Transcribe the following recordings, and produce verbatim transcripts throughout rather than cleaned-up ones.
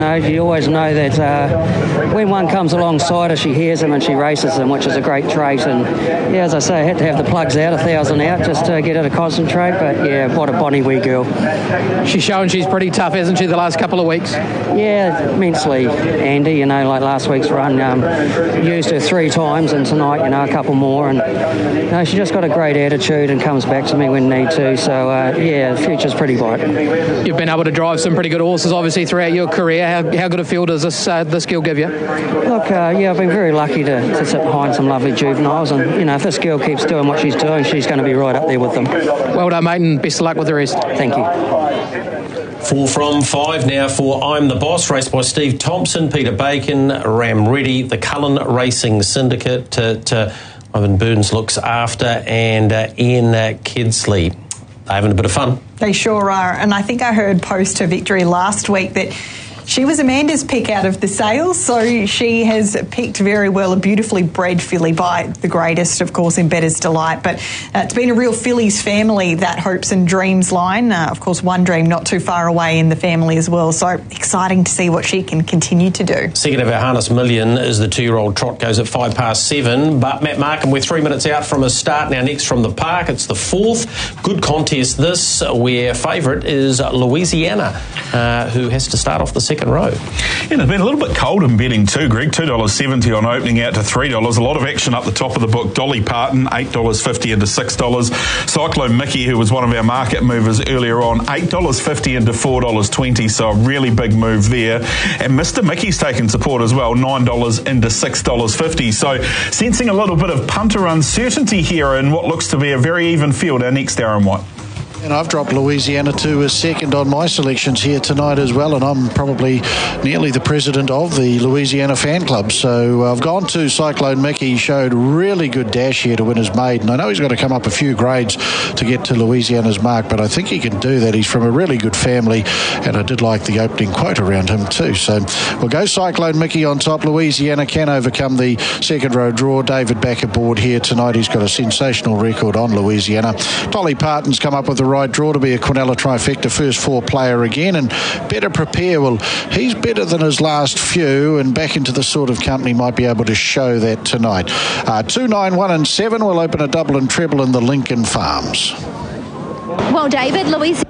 You always know that uh, when one comes alongside her, she hears them and she races them, which is a great trait. And yeah, as I say, I had to have the plugs out, a thousand out, just to get her to concentrate. But yeah, what a bonny wee girl. She's shown she's pretty tough, hasn't she, the last couple of weeks? Yeah, immensely, Andy. You know, like last week's run, um, used her three times, and tonight, you know, a couple more. And you know, she just got a great attitude and comes back to me when need to. So uh, yeah, the future's pretty bright. You've been able to drive some pretty good horses, obviously, throughout your career. How, how good a feel does this uh, this girl give you? Look, uh, yeah, I've been very lucky to, to sit behind some lovely juveniles, and you know, if this girl keeps doing what she's doing, she's going to be right up there with them. Well done, mate, and best of luck with the rest. Thank you. Four from five now for I'm the Boss, raced by Steve Thompson, Peter Bacon, Ram Reddy, the Cullen Racing Syndicate, to, to Ivan Burns looks after, and uh, Ian uh, Kidsley. They're having a bit of fun. They sure are, and I think I heard post her victory last week that she was Amanda's pick out of the sales, so she has picked very well a beautifully bred filly by the greatest, of course, in Bettor's Delight. But uh, it's been a real fillies family, that Hopes and Dreams line. Uh, of course, One Dream not too far away in the family as well. So exciting to see what she can continue to do. Second of our Harness Million is the two-year-old Trot, goes at five past seven. But Matt Markham, we're three minutes out from a start now. Next from the park, it's the fourth. Good contest this, where favourite is Louisiana, uh, who has to start off the second row. Yeah, it's been a little bit cold in betting too, Greg. two dollars seventy on opening out to three dollars. A lot of action up the top of the book. Dolly Parton, eight dollars fifty into six dollars. Cyclone Mickey, who was one of our market movers earlier on, eight dollars fifty into four dollars twenty, so a really big move there. And Mister Mickey's taken support as well, nine dollars into six dollars fifty. So sensing a little bit of punter uncertainty here in what looks to be a very even field. Our next, Darren White. And I've dropped Louisiana to a second on my selections here tonight as well, and I'm probably nearly the president of the Louisiana fan club. So I've gone to Cyclone Mickey. He showed really good dash here to win his maiden. I know he's got to come up a few grades to get to Louisiana's mark, but I think he can do that. He's from a really good family, and I did like the opening quote around him too. So we'll go Cyclone Mickey on top. Louisiana can overcome the second row draw. David back aboard here tonight. He's got a sensational record on Louisiana. Dolly Parton's come up with the right draw to be a Quinella trifecta first four player again, and Better Prepare, well, he's better than his last few and back into the sort of company might be able to show that tonight. Uh, two, nine, one and seven will open a double and treble in the Lincoln Farms. Well, David, Louisiana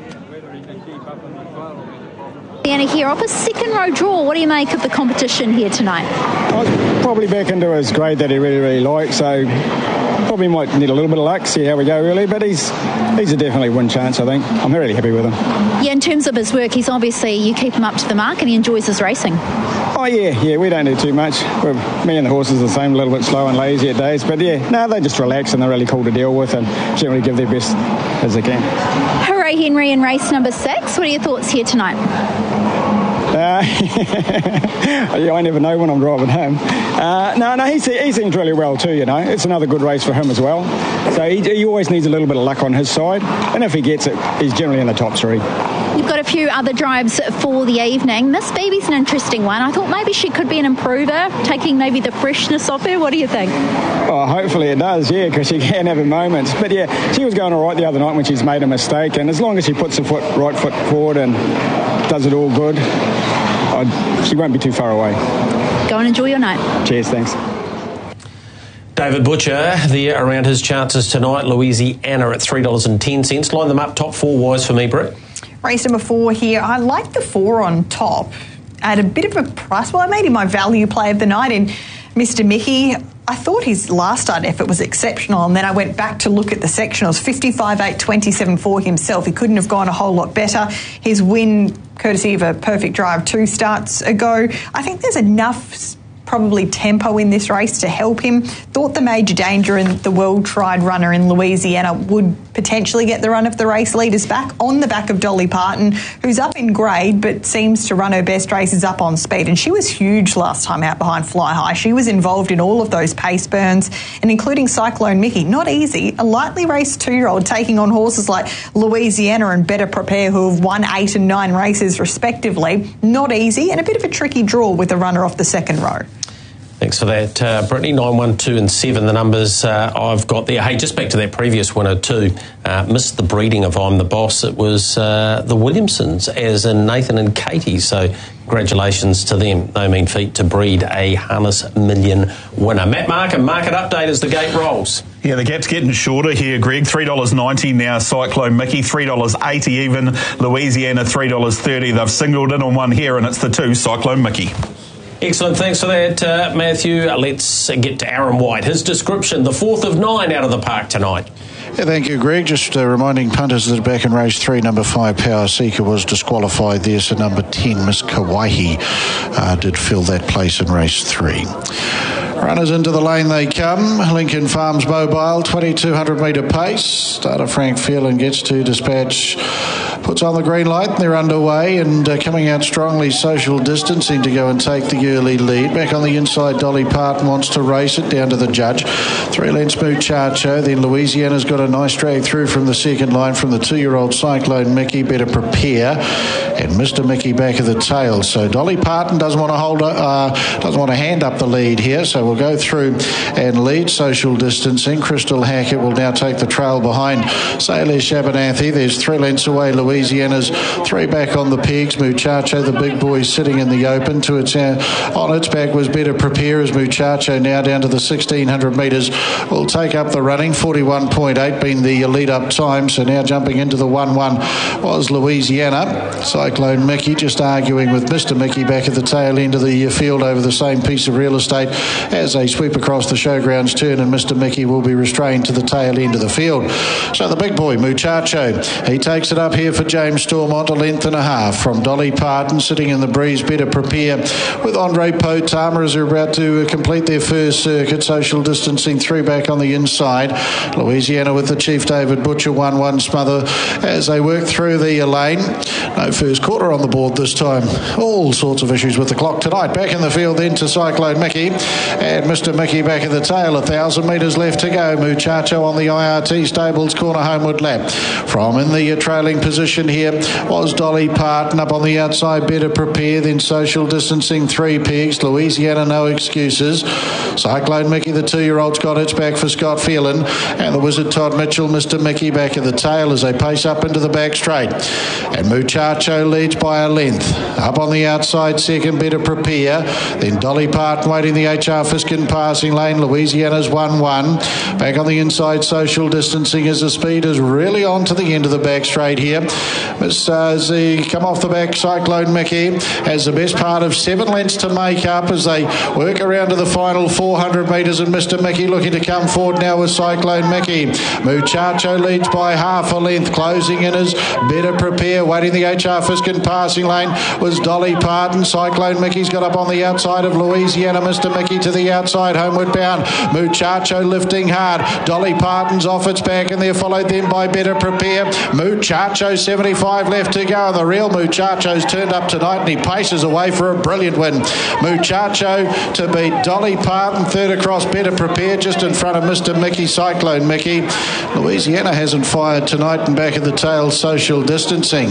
here off a second row draw. What do you make of the competition here tonight? I was probably back into his grade that he really, really liked, so probably might need a little bit of luck, see how we go really, but he's he's a definitely win chance, I think. I'm really happy with him. Yeah, in terms of his work, he's obviously, you keep him up to the mark and he enjoys his racing. Oh yeah, yeah, we don't do too much. We're, me and the horses are the same, a little bit slow and lazy at days, but yeah, no, they just relax and they're really cool to deal with and generally give their best as they can. Hooray Henry in race number six. What are your thoughts here tonight? Uh, yeah, I never know when I'm driving home. Uh, no, no, he, he seems really well too, you know. It's another good race for him as well. So he, he always needs a little bit of luck on his side. And if he gets it, he's generally in the top three. You've got a few other drives for the evening. Miss Baby's an interesting one. I thought maybe she could be an improver, taking maybe the freshness off her. What do you think? Oh, hopefully it does, yeah, because she can have her moments. But yeah, she was going all right the other night when she's made a mistake. And as long as she puts the foot, right foot forward and does it all good, I'd, she won't be too far away. Go and enjoy your night. Cheers, thanks. David Butcher there around his chances tonight. Louisiana at three dollars ten. Line them up, top four wise for me, Brett. Race number four here. I like the four on top at a bit of a price. Well, I made him my value play of the night in Mister Mickey. I thought his last start effort was exceptional, and then I went back to look at the sectionals. fifty-five eight twenty-seven for himself. He couldn't have gone a whole lot better. His win, courtesy of a perfect drive two starts ago. I think there's enough probably tempo in this race to help him. Thought the Major Danger and the well-tried runner in Louisiana would potentially get the run of the race leaders back on the back of Dolly Parton, who's up in grade but seems to run her best races up on speed. And she was huge last time out behind Fly High. She was involved in all of those pace burns, and including Cyclone Mickey. Not easy. A lightly raced two-year-old taking on horses like Louisiana and Better Prepare, who have won eight and nine races respectively. Not easy, and a bit of a tricky draw with a runner off the second row. Thanks for that, uh, Brittany. nine, one, two and seven, the numbers uh, I've got there. Hey, just back to that previous winner too. Uh, missed the breeding of I'm the Boss. It was uh, the Williamsons, as in Nathan and Katie. So Congratulations to them. No mean feat to breed a Harness Million winner. Matt Markham, market update as the gate rolls. Yeah, the gap's getting shorter here, Greg. three dollars ninety now, Cyclone Mickey. three dollars eighty even, Louisiana, three dollars thirty. They've singled in on one here, and it's the two, Cyclone Mickey. Excellent, thanks for that, uh, Matthew. Let's get to Aaron White. His description, the fourth of nine out of the park tonight. Yeah, thank you, Greg. Just uh, reminding punters that back in race three, number five, Power Seeker was disqualified there, so number ten, Miss Kauai, uh, did fill that place in race three. Runners into the lane they come. Lincoln Farms Mobile, twenty-two hundred metre pace. Starter Frank Phelan gets to dispatch, puts on the green light. They're underway and uh, coming out strongly. Social Distancing to go and take the early lead. Back on the inside, Dolly Parton wants to race it down to the judge. Three lengths Muchacho. Then Louisiana's got a nice drag through from the second line from the two-year-old Cyclone Mickey. Better prepare. And Mister Mickey back of the tail. So Dolly Parton doesn't want to hold, uh, doesn't want to hand up the lead here. So we'll go through and lead Social Distancing. Crystal Hackett will now take the trail behind Sailor Shabanathy. There's three lengths away. Louisiana's three back on the pegs. Muchacho, the big boy, sitting in the open. To its uh, on its back was Better Prepare as Muchacho now down to the sixteen hundred metres will take up the running. forty-one point eight being the lead up time. So now jumping into the one one was Louisiana. Cyclone Mickey just arguing with Mister Mickey back at the tail end of the field over the same piece of real estate as they sweep across the showgrounds turn, and Mister Mickey will be restrained to the tail end of the field. So the big boy, Muchacho, he takes it up here for James Stormont, a length and a half from Dolly Parton, sitting in the breeze. Better Prepare with Andre Potama as they're about to complete their first circuit. Social Distancing three back on the inside. Louisiana with the Chief David Butcher, one one smother as they work through the lane. No first quarter on the board this time. All sorts of issues with the clock tonight. Back in the field then to Cyclone Mickey. And Mister Mickey back at the tail, a thousand metres left to go. Muchacho on the I R T Stables corner homeward lap. From in the uh, trailing position here was Dolly Parton. Up on the outside, Better Prepare. Then Social Distancing, three pegs. Louisiana, no excuses. Cyclone Mickey, the two-year-old's got its back for Scott Phelan. And the Wizard Todd Mitchell, Mister Mickey back at the tail as they pace up into the back straight. And Muchacho leads by a length. Up on the outside, second, Better Prepare. Then Dolly Parton waiting the H R Fiskin passing lane. Louisiana's one one. Back on the inside, Social Distancing as the speed is really on to the end of the back straight here. Miss uh, Z come off the back. Cyclone Mickey has the best part of seven lengths to make up as they work around to the final four hundred metres, and Mister Mickey looking to come forward now with Cyclone Mickey. Muchacho leads by half a length. Closing in is Better Prepare. Waiting the H R Fiskin passing lane was Dolly Parton. Cyclone Mickey's got up on the outside of Louisiana. Mister Mickey to the outside, homeward bound. Muchacho lifting hard. Dolly Parton's off its back, and they're followed then by Better Prepare. Muchacho, seventy-five left to go, and the real Muchacho's turned up tonight, and he paces away for a brilliant win. Muchacho to beat Dolly Parton, third across Better Prepare, just in front of Mister Mickey, Cyclone Mickey. Louisiana hasn't fired tonight, and back at the tail, Social Distancing.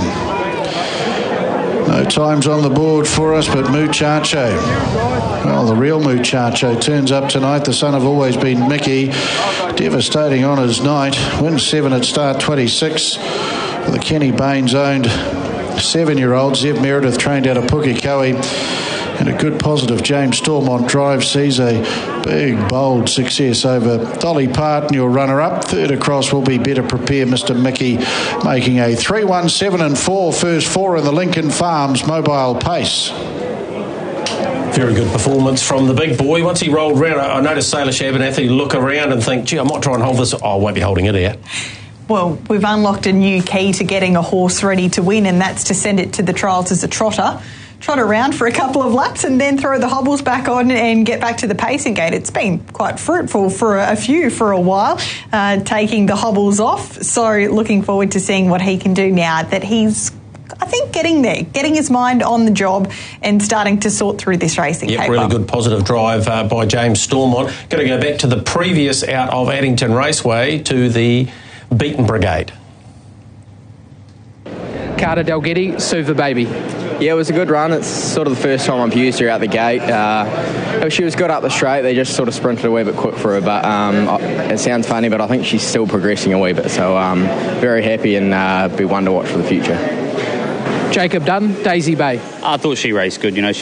No times on the board for us, but Muchacho. Well, the real Muchacho turns up tonight. The son of always been Mickey. Devastating on his night. Wins seven at start twenty-six. The Kenny Baines owned seven-year-old Zeb Meredith, trained out of Pukekohe. And a good positive James Stormont drive sees a big, bold success over Dolly Parton, your runner-up. Third across will be Better Prepare, Mister Mickey, making a three one seven and four, first four in the Lincoln Farms Mobile Pace. Very good performance from the big boy. Once he rolled round, I noticed Sailor Shabanathy look around and think, gee, I might try and hold this. Oh, I won't be holding it out. Well, we've unlocked a new key to getting a horse ready to win, and that's to send it to the trials as a trotter. Trot around for a couple of laps and then throw the hobbles back on and get back to the pacing gate. It's been quite fruitful for a few for a while, uh, taking the hobbles off. So looking forward to seeing what he can do now that he's, I think, getting there, getting his mind on the job and starting to sort through this racing yep, paper. Really good positive drive uh, by James Stormont. Going to go back to the previous out of Addington Raceway to the Beaten Brigade. Carter Dalgety, Suva Baby. Yeah, it was a good run. It's sort of the first time I've used her out the gate. Uh, she was good up the straight. They just sort of sprinted a wee bit quick for her. But um, it sounds funny, but I think she's still progressing a wee bit. So um, very happy and uh, be one to watch for the future. Jacob Dunn, Daisy Bay. I thought she raced good. You know, she